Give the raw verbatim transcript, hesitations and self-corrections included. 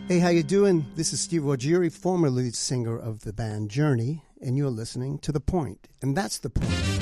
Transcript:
Hey, how you doing? This is Steve Ruggieri, former lead singer of the band Journey, and you're listening to The Point. And that's the point.